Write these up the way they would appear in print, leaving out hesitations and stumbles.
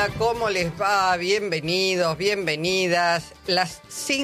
Hola, ¿cómo les va? Bienvenidos, bienvenidas. Las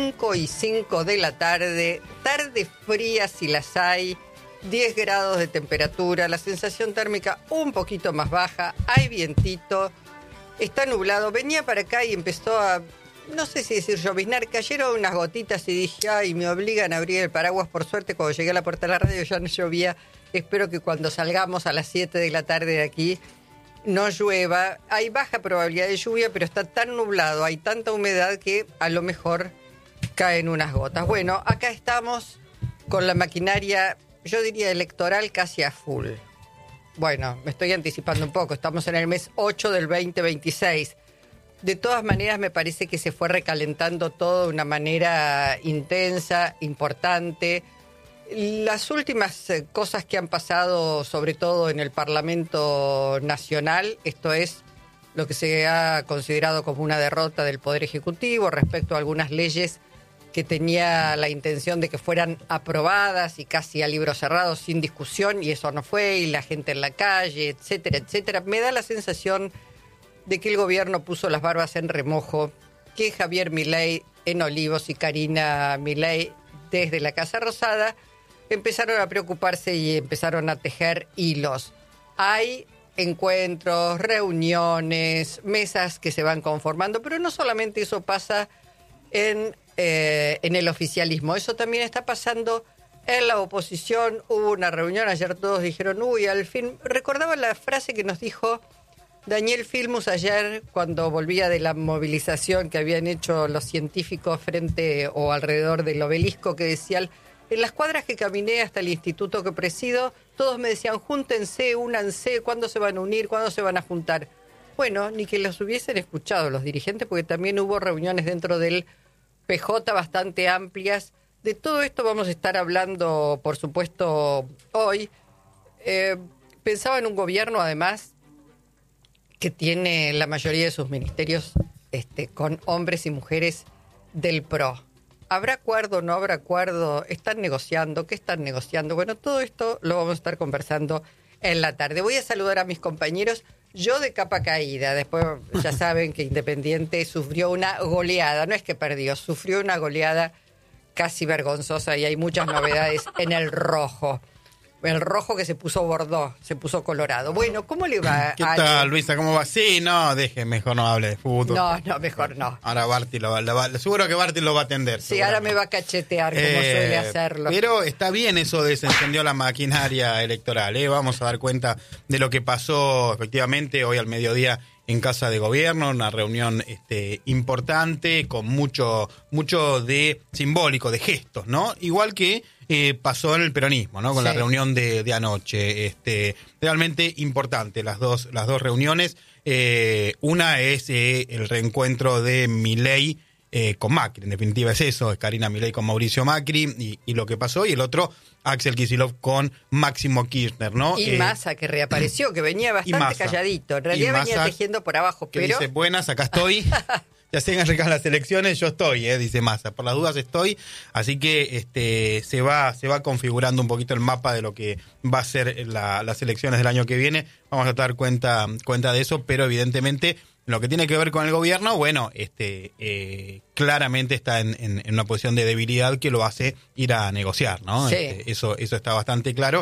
5:05 de la tarde, tarde fría si las hay, 10 grados de temperatura, la sensación térmica un poquito más baja, hay vientito, está nublado. Venía para acá y empezó a, no sé si decir lloviznar, cayeron unas gotitas y dije, ay, me obligan a abrir el paraguas. Por suerte, cuando llegué a la puerta de la radio ya no llovía. Espero que cuando salgamos a las 7 de la tarde de aquí no llueva. Hay baja probabilidad de lluvia, pero está tan nublado, hay tanta humedad que a lo mejor caen unas gotas. Bueno, acá estamos con la maquinaria, yo diría electoral, casi a full. Bueno, me estoy anticipando un poco, estamos en el mes 8 del 2026. De todas maneras, me parece que se fue recalentando todo de una manera intensa, importante. Las últimas cosas que han pasado, sobre todo en el Parlamento Nacional, esto es lo que se ha considerado como una derrota del Poder Ejecutivo respecto a algunas leyes que tenía la intención de que fueran aprobadas y casi a libro cerrado, sin discusión, y eso no fue, y la gente en la calle, etcétera, etcétera. Me da la sensación de que el gobierno puso las barbas en remojo, que Javier Milei en Olivos y Karina Milei desde la Casa Rosada empezaron a preocuparse y empezaron a tejer hilos. Hay encuentros, reuniones, mesas que se van conformando, pero no solamente eso pasa en el oficialismo, eso también está pasando en la oposición. Hubo una reunión, ayer todos dijeron, uy, al fin, recordaba la frase que nos dijo Daniel Filmus ayer cuando volvía de la movilización que habían hecho los científicos frente o alrededor del obelisco, que decía, en las cuadras que caminé hasta el instituto que presido, todos me decían, júntense, únanse, ¿cuándo se van a unir? ¿Cuándo se van a juntar? Bueno, ni que los hubiesen escuchado los dirigentes, porque también hubo reuniones dentro del PJ bastante amplias. De todo esto vamos a estar hablando, por supuesto, hoy. Pensaba en un gobierno, además, que tiene la mayoría de sus ministerios con hombres y mujeres del PRO. ¿Habrá acuerdo, no habrá acuerdo? ¿Están negociando? ¿Qué están negociando? Bueno, todo esto lo vamos a estar conversando en la tarde. Voy a saludar a mis compañeros. Yo de capa caída. Después ya saben que Independiente sufrió una goleada. No es que perdió, sufrió una goleada casi vergonzosa y hay muchas novedades en el rojo. El rojo que se puso bordó, se puso colorado. Bueno, ¿cómo le va? ¿Qué tal, Luisa? ¿Cómo va? Sí, no, deje, mejor no hable de fútbol. No, mejor no. Ahora Barty lo va, seguro que Barty lo va a atender. Sí, ahora me va a cachetear como suele hacerlo. Pero está bien eso de se encendió la maquinaria electoral, ¿eh? Vamos a dar cuenta de lo que pasó efectivamente hoy al mediodía en Casa de Gobierno, una reunión importante con mucho de simbólico, de gestos, ¿no? Igual que pasó en el peronismo, ¿no? Con la reunión de anoche. Realmente importante las dos reuniones. Una es el reencuentro de Milei con Macri, en definitiva es eso, es Karina Milei con Mauricio Macri y lo que pasó, y el otro, Axel Kicillof con Máximo Kirchner, ¿no? Y Massa, que reapareció, que venía bastante calladito, en realidad venía tejiendo por abajo, que pero... dice, buenas, acá estoy, ya se han acercado las elecciones, yo estoy, dice Massa, por las dudas estoy, así que se va configurando un poquito el mapa de lo que va a ser las elecciones del año que viene, vamos a dar cuenta de eso, pero evidentemente lo que tiene que ver con el gobierno, bueno, claramente está en una posición de debilidad que lo hace ir a negociar, ¿no? Sí. Eso está bastante claro.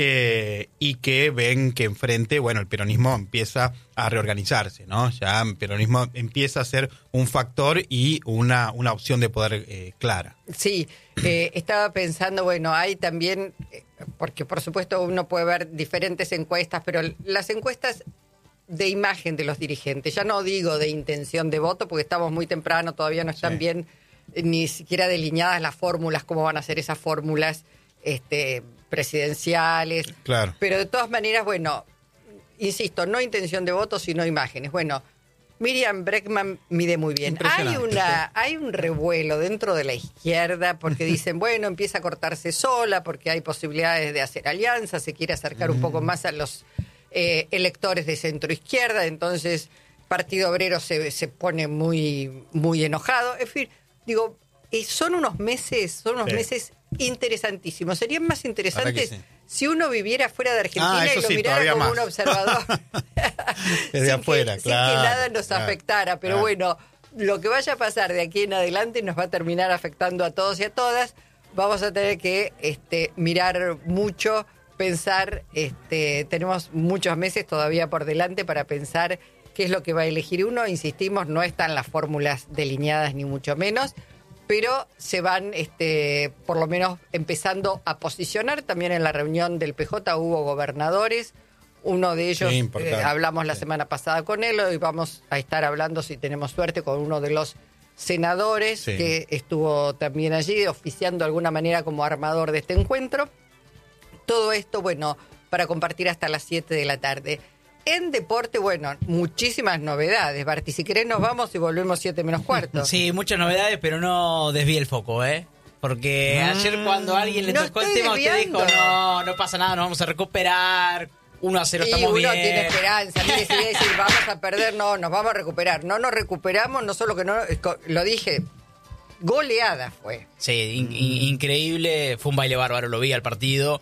Y que ven que enfrente, bueno, el peronismo empieza a reorganizarse, ¿no? Ya el peronismo empieza a ser un factor y una opción de poder clara. Sí, estaba pensando, bueno, hay también, porque por supuesto uno puede ver diferentes encuestas, pero las encuestas de imagen de los dirigentes, ya no digo de intención de voto, porque estamos muy temprano, todavía no están bien ni siquiera delineadas las fórmulas, cómo van a ser esas fórmulas presidenciales. Claro. Pero de todas maneras, bueno, insisto, no intención de voto, sino imágenes. Bueno, Miriam Bregman mide muy bien. Hay un revuelo dentro de la izquierda porque dicen, bueno, empieza a cortarse sola porque hay posibilidades de hacer alianzas, se quiere acercar un poco más a los electores de centro izquierda, entonces Partido Obrero se pone muy, muy enojado. En fin, digo, son unos meses interesantísimos. Serían más interesantes si uno viviera fuera de Argentina y lo sí, mirara como más. un observador, Desde afuera, sin que nada nos afectara. Pero bueno, lo que vaya a pasar de aquí en adelante nos va a terminar afectando a todos y a todas. Vamos a tener que mirar mucho, pensar, tenemos muchos meses todavía por delante para pensar qué es lo que va a elegir uno. Insistimos, no están las fórmulas delineadas ni mucho menos, pero se van por lo menos empezando a posicionar. También en la reunión del PJ hubo gobernadores, uno de ellos hablamos la semana pasada con él, y vamos a estar hablando, si tenemos suerte, con uno de los senadores que estuvo también allí oficiando de alguna manera como armador de este encuentro. Todo esto, bueno, para compartir hasta las 7 de la tarde. En deporte, bueno, muchísimas novedades. Barti, si querés nos vamos y volvemos 7 menos cuarto. Sí, muchas novedades, pero no desvíe el foco, Porque ayer cuando alguien le tocó el tema, usted dijo, no pasa nada, nos vamos a recuperar, 1-0 estamos uno bien. Tiene esperanza, mire, si voy a decir, vamos a perder, no, nos vamos a recuperar. No nos recuperamos, no solo que no, lo dije, goleada fue. Sí, increíble, fue un baile bárbaro, lo vi al partido.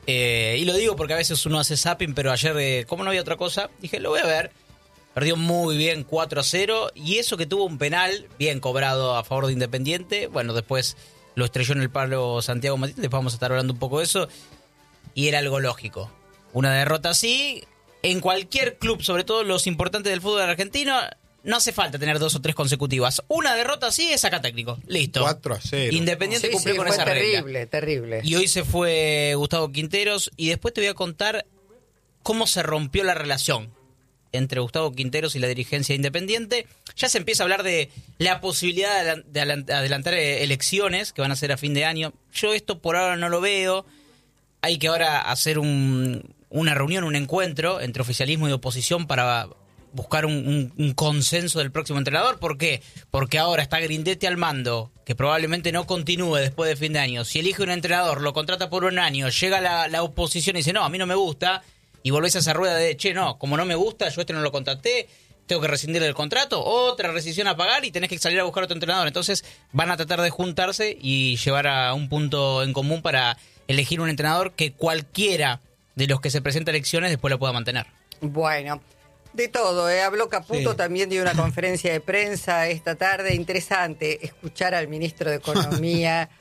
Y lo digo porque a veces uno hace zapping, pero ayer, como no había otra cosa, dije, lo voy a ver. Perdió muy bien 4-0, y eso que tuvo un penal bien cobrado a favor de Independiente. Bueno, después lo estrelló en el palo Santiago Matías, después vamos a estar hablando un poco de eso. Y era algo lógico. Una derrota así, en cualquier club, sobre todo los importantes del fútbol argentino, no hace falta tener 2 o 3 consecutivas. Una derrota así es saca técnico. Listo. 4-0. Independiente cumplió con esa regla. Terrible. Y hoy se fue Gustavo Quinteros, y después te voy a contar cómo se rompió la relación entre Gustavo Quinteros y la dirigencia Independiente. Ya se empieza a hablar de la posibilidad de adelantar elecciones que van a ser a fin de año. Yo esto por ahora no lo veo. Hay que ahora hacer una reunión, un encuentro entre oficialismo y oposición para buscar un consenso del próximo entrenador. ¿Por qué? Porque ahora está Grindetti al mando, que probablemente no continúe después de fin de año. Si elige un entrenador, lo contrata por un año, llega la oposición y dice, no, a mí no me gusta, y volvés a esa rueda de, no, como no me gusta, yo no lo contraté, tengo que rescindir el contrato, otra rescisión a pagar y tenés que salir a buscar otro entrenador. Entonces van a tratar de juntarse y llevar a un punto en común para elegir un entrenador que cualquiera de los que se presenta a elecciones después lo pueda mantener. Bueno, de todo, habló Caputo, también dio una conferencia de prensa esta tarde. Interesante escuchar al ministro de Economía.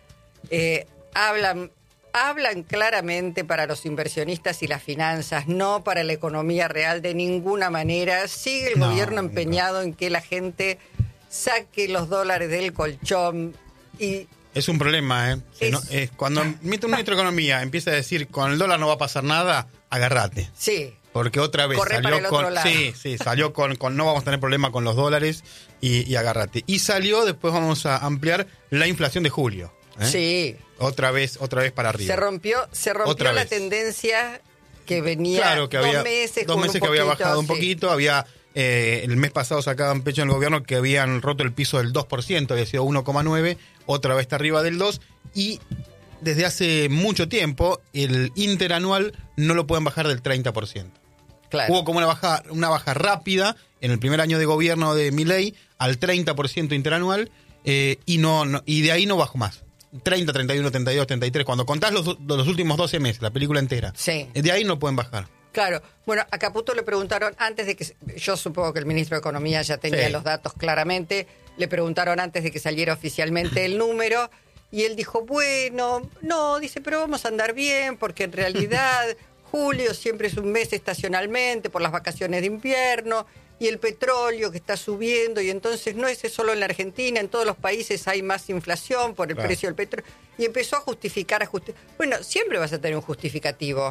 Hablan claramente para los inversionistas y las finanzas, no para la economía real de ninguna manera. Sigue el gobierno empeñado en que la gente saque los dólares del colchón y... Es un problema, cuando un ministro de Economía empieza a decir, con el dólar no va a pasar nada, agárrate. Sí. Porque otra vez salió con no vamos a tener problema con los dólares y agárrate. Y salió, después vamos a ampliar la inflación de julio. Sí. Otra vez para arriba. Se rompió la tendencia que venía, claro, que había 2 meses que había bajado un poquito, había el mes pasado sacaban pecho en el gobierno que habían roto el piso del 2%, había sido 1,9%, otra vez está arriba del 2%, y desde hace mucho tiempo el interanual no lo pueden bajar del 30%. Claro. Hubo como una baja rápida en el primer año de gobierno de Milei al 30% interanual, y de ahí no bajó más. 30, 31, 32, 33, cuando contás los últimos 12 meses, la película entera, de ahí no pueden bajar. Claro. Bueno, a Caputo le preguntaron antes de que... Yo supongo que el ministro de Economía ya tenía los datos claramente. Le preguntaron antes de que saliera oficialmente el número. Y él dijo, bueno, no, dice, pero vamos a andar bien, porque en realidad julio siempre es un mes estacionalmente por las vacaciones de invierno. Y el petróleo que está subiendo, y entonces no es solo en la Argentina, en todos los países hay más inflación por el precio del petróleo. Y empezó a justificar, bueno, siempre vas a tener un justificativo,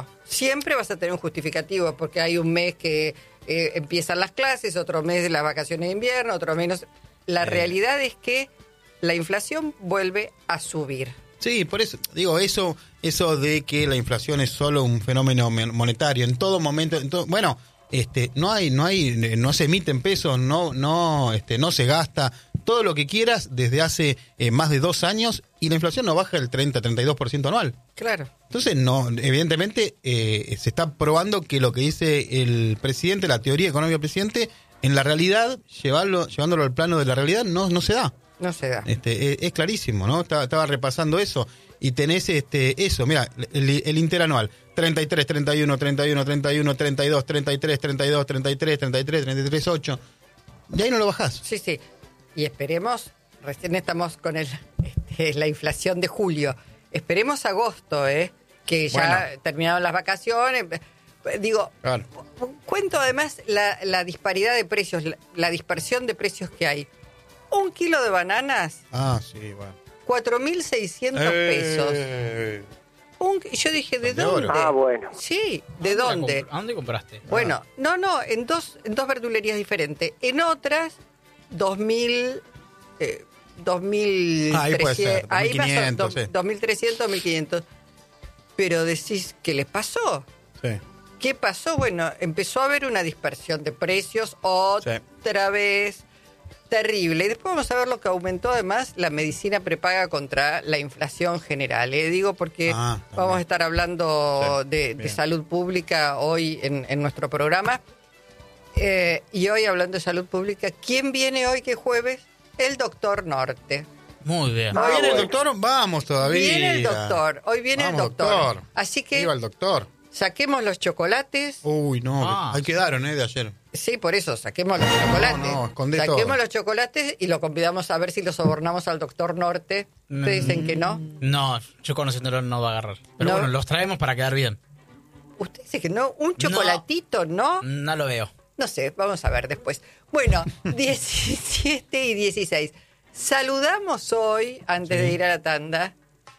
porque hay un mes que empiezan las clases, otro mes las vacaciones de invierno, otro menos. La realidad es que la inflación vuelve a subir. Sí, por eso digo, eso de que la inflación es solo un fenómeno monetario, en todo momento, bueno... no se emiten pesos, no se gasta, todo lo que quieras desde hace más de 2 años, y la inflación no baja el 30-32% anual. Claro. Entonces, evidentemente se está probando que lo que dice el presidente, la teoría económica del presidente, en la realidad, llevándolo al plano de la realidad, no se da. No se da. Es clarísimo, ¿no? Estaba repasando eso. Y tenés eso, mira, el interanual, 33, 31, 31, 31, 32, 33, 32, 33, 33, 33, 8. Y ahí no lo bajás. Sí, sí. Y esperemos, recién estamos con la inflación de julio. Esperemos agosto, que ya terminaron las vacaciones. Digo, Claro. cuento además la disparidad de precios, la dispersión de precios que hay. Un kilo de bananas, Ah, sí, bueno. 4.600 pesos. Yo dije, ¿de De dónde? oro. Ah, bueno. Sí, ¿de dónde? ¿A dónde compraste? Bueno, no, en dos verdulerías diferentes. En otras, 2.000, 2.300. Ahí puede ser, Ahí más o 2.500, sí. 2.300, 2.500. Pero decís, ¿qué les pasó? Sí. ¿Qué pasó? Bueno, empezó a haber una dispersión de precios otra vez. Terrible. Y después vamos a ver lo que aumentó además la medicina prepaga contra la inflación general. Digo porque vamos a estar hablando de salud pública hoy en nuestro programa. Y hoy hablando de salud pública, ¿quién viene hoy que es jueves? El doctor Norte. Muy bien. ¿No viene el doctor? Vamos todavía. Viene el doctor. Hoy viene Vamos, el doctor. Así que Viva el doctor. saquemos los chocolates. Uy, no. Ahí quedaron, de ayer. Sí, por eso, saquemos los chocolates. No, escondé saquemos todo. los chocolates y lo convidamos a ver si lo sobornamos al doctor Norte. ¿Ustedes dicen que no? No, yo conociéndolo no va a agarrar. Pero No. bueno, los traemos para quedar bien. ¿Usted dice que no? ¿Un chocolatito, no? No lo veo. No sé, vamos a ver después. Bueno, 17 y 16. Saludamos hoy, antes de ir a la tanda,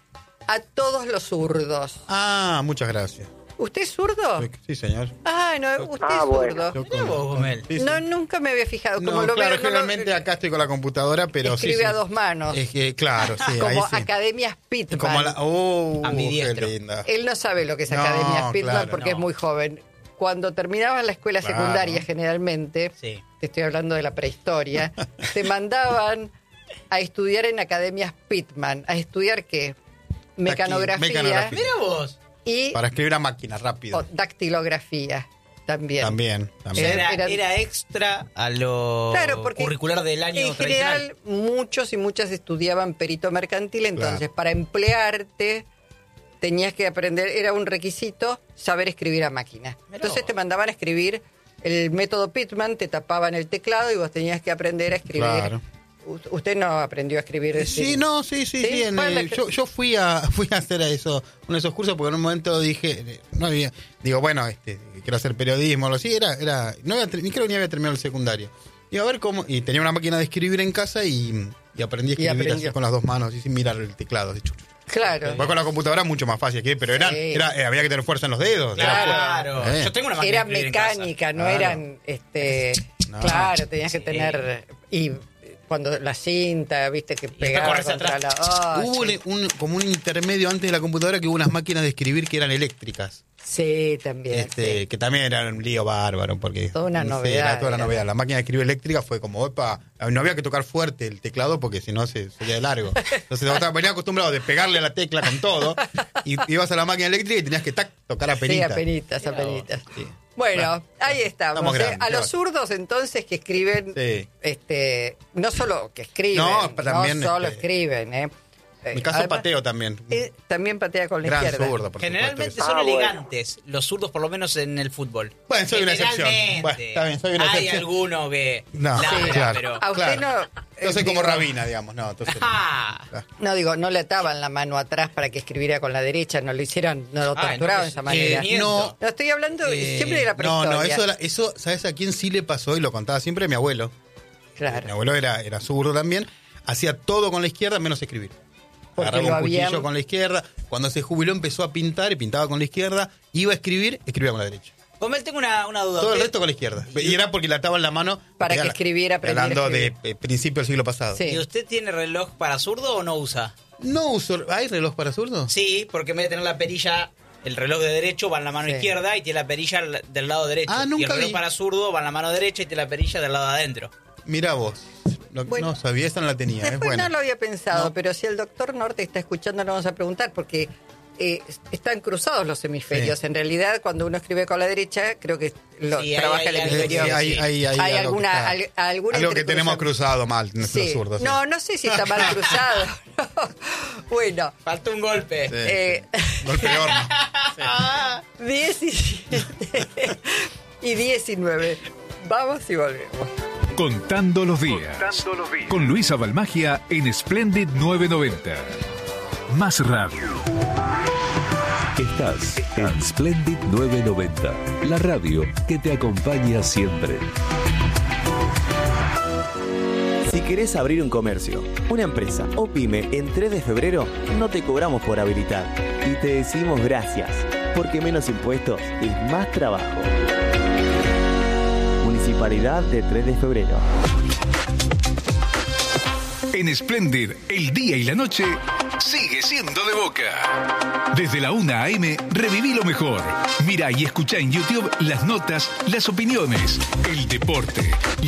a todos los zurdos. Ah, muchas gracias. ¿Usted es zurdo? Sí, señor. Ah, no, usted es bueno. zurdo. Mirá vos, Gomel. Sí, sí. No, nunca me había fijado. Como No, lo claro, veo, no lo- generalmente acá estoy con la computadora, pero sí. escribe sí. a dos manos. Es que, claro, sí, ahí Como sí. Academia Pitman. Como la... qué Ambidiestro. linda. Él no sabe lo que es No, Academia Pitman claro, porque no. es muy joven. Cuando terminabas la escuela Claro. secundaria, generalmente, Sí. te estoy hablando de la prehistoria, te mandaban a estudiar en Academias Pitman. ¿A estudiar qué? Mecanografía, mecanografía. Mira vos. y Para escribir a máquina, rápido. dactilografía también. También. Era extra a lo Claro, porque curricular del año en tradicional. general muchos y muchas estudiaban perito mercantil, entonces Claro. para emplearte tenías que aprender, era un requisito saber escribir a máquina. Mirá Entonces vos. te mandaban a escribir el método Pitman, te tapaban el teclado y vos tenías que aprender a escribir. Claro. Usted no aprendió a escribir. Sí, no, sí. En ¿Cuál el- es la- yo fui a hacer eso, uno de esos cursos porque en un momento dije, no había, digo, bueno, quiero hacer periodismo, algo así, no había, ni creo que ni había terminado el secundario. Digo, a ver cómo, y tenía una máquina de escribir en casa y aprendí a escribir aprendió. así con las dos manos y sin mirar el teclado. Así, Claro. Después con la computadora mucho más fácil, pero Sí. había que tener fuerza en los dedos. Claro. Era- Yo tengo una máquina Era de escribir en casa. mecánica, no Claro. eran, No. claro, tenías que Sí. tener, y cuando la cinta, viste, que pegaba corres contra atrás. la... Hubo sí. como un intermedio antes de la computadora que hubo unas máquinas de escribir que eran eléctricas. Sí, también. sí. Que también era un lío bárbaro, porque... Toda una sí, novedad, era toda una era. novedad. La máquina de escribir eléctrica fue como, opa, no había que tocar fuerte el teclado porque si no se sería de largo. Entonces venía acostumbrado de pegarle a la tecla con todo, y ibas a la máquina eléctrica y tenías que tocar a Sí, penita. apenitas. Sí. Bueno, ahí estamos. Estamos grandes, A los claro. zurdos entonces que escriben, Sí. no solo que escriben, No, también, solo escriben, En mi caso Además, pateo también. también patea con la Gran izquierda. zurdo, por Generalmente supuesto son que sí. bueno. elegantes, los zurdos por lo menos en el fútbol. Bueno, soy una excepción. Generalmente. Bueno, está bien, soy una Hay excepción. alguno que No, ladra, claro. pero... A usted Claro. no... Yo soy como digo, Rabina, digamos. No, entonces, Ah. No, digo, no le ataban la mano atrás para que escribiera con la derecha, no lo hicieron, no lo Ay, torturaban no, de esa que- manera. que- no, No, estoy hablando siempre de la no, prehistoria. eso, ¿sabes a quién sí le pasó? Y lo contaba siempre mi abuelo. Mi Claro. abuelo era zurdo también. Hacía todo con la izquierda menos escribir. Porque Agarraba lo un cuchillo habían- con la izquierda. Cuando se jubiló empezó a pintar y pintaba con la izquierda. Iba a escribir, escribía con la derecha. Gomel, tengo una duda. Todo el ¿Usted- resto con la izquierda. Y era porque le ataban la mano. Para porque que escribiera, aprendiera a hablando de escribir. principio del siglo pasado. Sí. ¿Y usted tiene reloj para zurdo o no usa? No uso. ¿Hay reloj para zurdo? Sí, porque en vez de tener la perilla, el reloj de derecho va en la mano Sí. izquierda y tiene la perilla del lado derecho. Ah, y el nunca reloj vi. para zurdo va en la mano derecha y tiene la perilla del lado de adentro. Mirá vos. Bueno. No sabía, esta no la tenía. Es Después buena. no lo había pensado, No. pero si el doctor Norte está escuchando, le vamos a preguntar, porque están cruzados los hemisferios. Sí. En realidad, cuando uno escribe con la derecha, creo que Sí, trabaja el hemisferio. Hay algo algo que tenemos cruzado mal, nuestro Sí. zurdo. Sí. No sé si está mal cruzado. Bueno. Faltó un golpe. Sí. Golpe de horno. Sí. 17 y 19. Vamos y volvemos. Contando los días. Con Luisa Balmagia en Splendid 990. Más radio. Estás en Splendid 990, la radio que te acompaña siempre. Si querés abrir un comercio, una empresa o pyme en 3 de febrero, no te cobramos por habilitar. Y te decimos gracias, porque menos impuestos es más trabajo. Municipalidad de 3 de febrero. En Splendid, el día y la noche sigue siendo de Boca. Desde la 1 a.m. reviví lo mejor. Mirá y escuchá en YouTube las notas, las opiniones, el deporte,